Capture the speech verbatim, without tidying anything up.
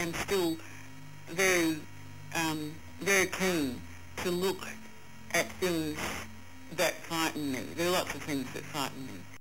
am still very, um, very keen to look at things that frighten me. There are lots of things that frighten me.